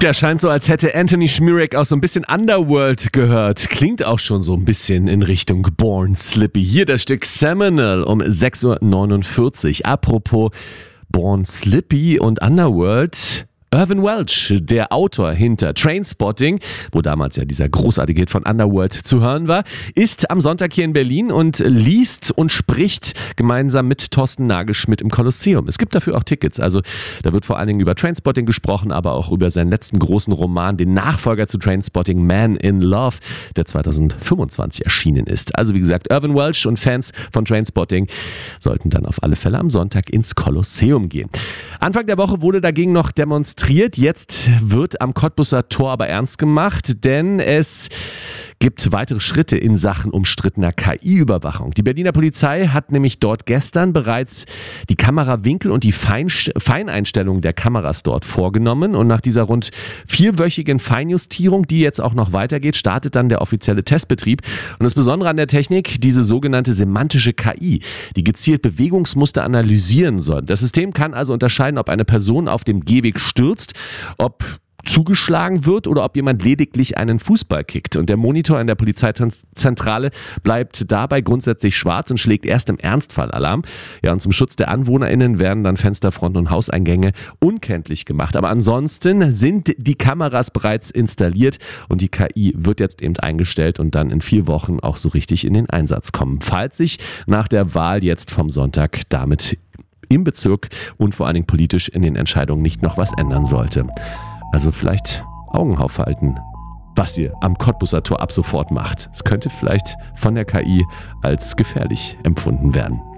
Ja, scheint so, als hätte Anthony Šmirek auch so ein bisschen Underworld gehört. Klingt auch schon so ein bisschen in Richtung Born Slippy. Hier das Stück Seminal um 6.49 Uhr. Apropos Born Slippy und Underworld. Irvine Welsh, der Autor hinter Trainspotting, wo damals ja dieser großartige Hit von Underworld zu hören war, ist am Sonntag hier in Berlin und liest und spricht gemeinsam mit Thorsten Nagelschmidt im Kolosseum. Es gibt dafür auch Tickets, also da wird vor allen Dingen über Trainspotting gesprochen, aber auch über seinen letzten großen Roman, den Nachfolger zu Trainspotting, Man in Love, der 2025 erschienen ist. Also wie gesagt, Irvine Welsh und Fans von Trainspotting sollten dann auf alle Fälle am Sonntag ins Kolosseum gehen. Anfang der Woche wurde dagegen noch demonstriert. Jetzt wird am Cottbuser Tor aber ernst gemacht, denn es gibt weitere Schritte in Sachen umstrittener KI-Überwachung. Die Berliner Polizei hat nämlich dort gestern bereits die Kamerawinkel und die Feineinstellungen der Kameras dort vorgenommen. Und nach dieser rund 4-wöchigen Feinjustierung, die jetzt auch noch weitergeht, startet dann der offizielle Testbetrieb. Und das Besondere an der Technik, diese sogenannte semantische KI, die gezielt Bewegungsmuster analysieren soll. Das System kann also unterscheiden, ob eine Person auf dem Gehweg stürzt, ob zugeschlagen wird oder ob jemand lediglich einen Fußball kickt. Und der Monitor in der Polizeizentrale bleibt dabei grundsätzlich schwarz und schlägt erst im Ernstfall Alarm. Ja, und zum Schutz der AnwohnerInnen werden dann Fensterfronten und Hauseingänge unkenntlich gemacht. Aber ansonsten sind die Kameras bereits installiert und die KI wird jetzt eben eingestellt und dann in 4 Wochen auch so richtig in den Einsatz kommen. Falls sich nach der Wahl jetzt vom Sonntag damit im Bezirk und vor allen Dingen politisch in den Entscheidungen nicht noch was ändern sollte. Also vielleicht Augen aufhalten, was ihr am Cottbuser Tor ab sofort macht. Es könnte vielleicht von der KI als gefährlich empfunden werden.